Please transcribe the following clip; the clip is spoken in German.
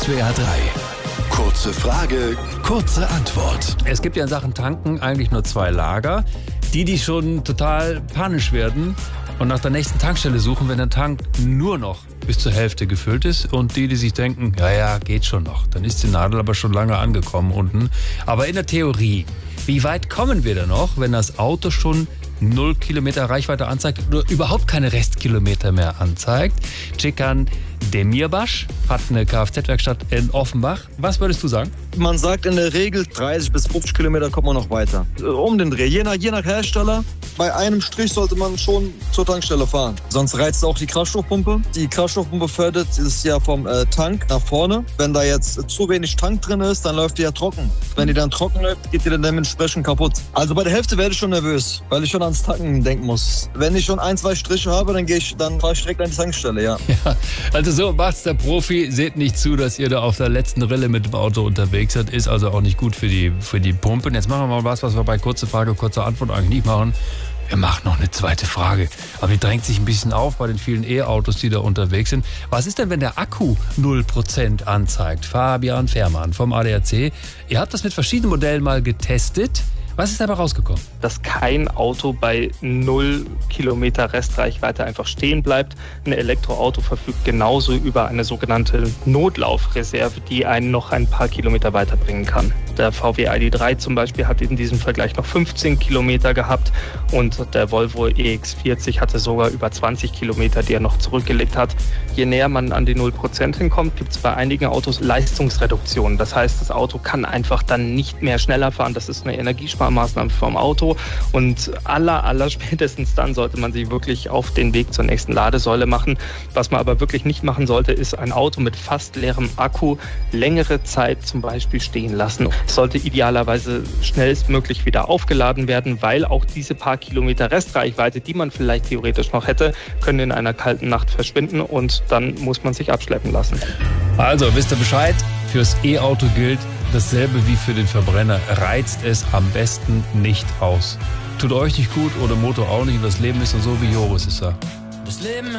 SWR 3. Kurze Frage, kurze Antwort. Es gibt ja in Sachen Tanken eigentlich nur zwei Lager. Die schon total panisch werden und nach der nächsten Tankstelle suchen, wenn der Tank nur noch bis zur Hälfte gefüllt ist. Und die sich denken, ja, geht schon noch. Dann ist die Nadel aber schon lange angekommen unten. Aber in der Theorie, wie weit kommen wir da noch, wenn das Auto schon 0 Kilometer Reichweite anzeigt oder überhaupt keine Restkilometer mehr anzeigt? Cikan Demirbaş hat eine Kfz-Werkstatt in Offenbach. Was würdest du sagen? Man sagt in der Regel 30 bis 50 Kilometer kommt man noch weiter. Um den Dreh, je nach Hersteller. Bei einem Strich sollte man schon zur Tankstelle fahren. Sonst reizt auch die Kraftstoffpumpe. Die Kraftstoffpumpe fördert es ja vom Tank nach vorne. Wenn da jetzt zu wenig Tank drin ist, dann läuft die ja trocken. Wenn die dann trocken läuft, geht die dann dementsprechend kaputt. Also bei der Hälfte werde ich schon nervös, weil ich schon ans Tanken denken muss. Wenn ich schon 1-2 Striche habe, dann fahre ich direkt an die Tankstelle, ja. Ja, also so macht's der Profi. Seht nicht zu, dass ihr da auf der letzten Rille mit dem Auto unterwegs seid. Ist also auch nicht gut für die Pumpe. Und jetzt machen wir mal was wir bei kurze Frage, kurze Antwort eigentlich nicht machen. Wir machen noch eine zweite Frage. Aber die drängt sich ein bisschen auf bei den vielen E-Autos, die da unterwegs sind. Was ist denn, wenn der Akku 0% anzeigt? Fabian Fährmann vom ADAC. Ihr habt das mit verschiedenen Modellen mal getestet. Was ist dabei rausgekommen? Dass kein Auto bei 0 Kilometer Restreichweite einfach stehen bleibt. Ein Elektroauto verfügt genauso über eine sogenannte Notlaufreserve, die einen noch ein paar Kilometer weiterbringen kann. Der VW ID.3 zum Beispiel hat in diesem Vergleich noch 15 Kilometer gehabt und der Volvo EX40 hatte sogar über 20 Kilometer, die er noch zurückgelegt hat. Je näher man an die 0% hinkommt, gibt es bei einigen Autos Leistungsreduktionen. Das heißt, das Auto kann einfach dann nicht mehr schneller fahren. Das ist eine Energiesparmaßnahme vom Auto und aller spätestens dann sollte man sich wirklich auf den Weg zur nächsten Ladesäule machen. Was man aber wirklich nicht machen sollte, ist ein Auto mit fast leerem Akku längere Zeit zum Beispiel stehen lassen. Es sollte idealerweise schnellstmöglich wieder aufgeladen werden, weil auch diese paar Kilometer Restreichweite, die man vielleicht theoretisch noch hätte, können in einer kalten Nacht verschwinden und dann muss man sich abschleppen lassen. Also, wisst ihr Bescheid? Fürs E-Auto gilt dasselbe wie für den Verbrenner. Reizt es am besten nicht aus. Tut euch nicht gut oder Motor auch nicht. Und das Leben ist so, wie Joris es sagt. Das Leben